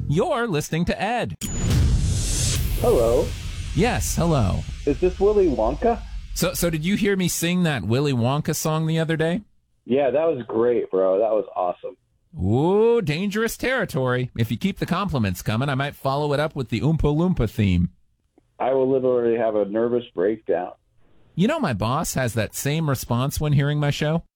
You're listening to Ed. Hello. Yes, hello. Is this Willy Wonka? So did you hear me sing that Willy Wonka song the other day? Yeah, that was great, bro. That was awesome. Ooh, dangerous territory. If you keep the compliments coming, I might follow it up with the Oompa Loompa theme. I will literally have a nervous breakdown. You know, my boss has that same response when hearing my show.